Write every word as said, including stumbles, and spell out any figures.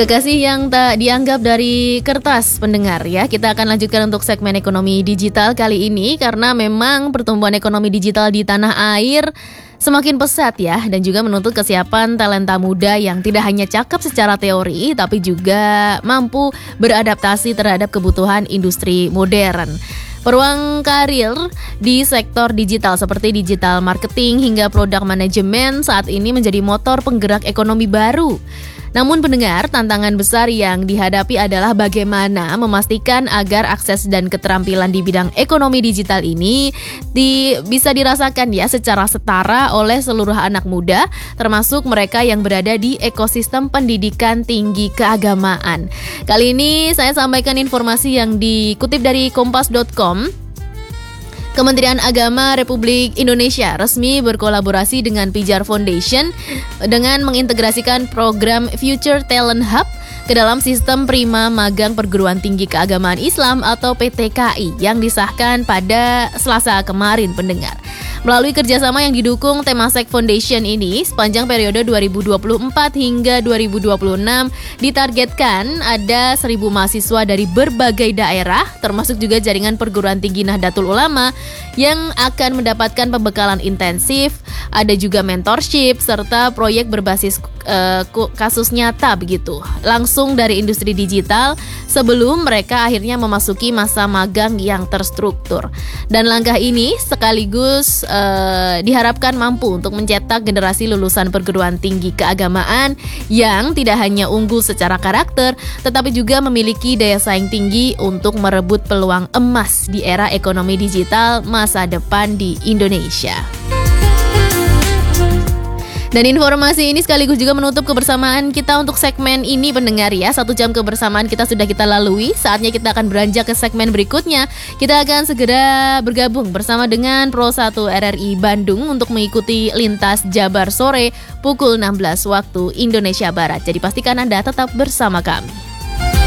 Kekasih yang tak dianggap dari kertas pendengar ya. Kita akan lanjutkan untuk segmen ekonomi digital kali ini karena memang pertumbuhan ekonomi digital di tanah air semakin pesat ya, dan juga menuntut kesiapan talenta muda yang tidak hanya cakap secara teori tapi juga mampu beradaptasi terhadap kebutuhan industri modern. Peluang karir di sektor digital seperti digital marketing hingga product management saat ini menjadi motor penggerak ekonomi baru. Namun pendengar, tantangan besar yang dihadapi adalah bagaimana memastikan agar akses dan keterampilan di bidang ekonomi digital ini di, bisa dirasakan ya secara setara oleh seluruh anak muda, termasuk mereka yang berada di ekosistem pendidikan tinggi keagamaan. Kali ini saya sampaikan informasi yang dikutip dari kompas dot com. Kementerian Agama Republik Indonesia resmi berkolaborasi dengan Pijar Foundation dengan mengintegrasikan program Future Talent Hub ke dalam sistem Prima Magang Perguruan Tinggi Keagamaan Islam atau P T K I yang disahkan pada Selasa kemarin pendengar. Melalui kerjasama yang didukung Temasek Foundation ini, sepanjang periode dua ribu dua puluh empat hingga dua ribu dua puluh enam ditargetkan ada seribu mahasiswa dari berbagai daerah, termasuk juga jaringan perguruan tinggi Nahdlatul Ulama yang akan mendapatkan pembekalan intensif, ada juga mentorship, serta proyek berbasis uh, kasus nyata begitu, langsung dari industri digital sebelum mereka akhirnya memasuki masa magang yang terstruktur. Dan langkah ini sekaligus uh, diharapkan mampu untuk mencetak generasi lulusan perguruan tinggi keagamaan yang tidak hanya unggul secara karakter, tetapi juga memiliki daya saing tinggi untuk merebut peluang emas di era ekonomi digital masa depan di Indonesia. Dan informasi ini sekaligus juga menutup kebersamaan kita untuk segmen ini pendengar ya. Satu jam kebersamaan kita sudah kita lalui. Saatnya kita akan beranjak ke segmen berikutnya. Kita akan segera bergabung bersama dengan Pro satu R R I Bandung untuk mengikuti Lintas Jabar sore pukul enam belas waktu Indonesia Barat. Jadi pastikan Anda tetap bersama kami.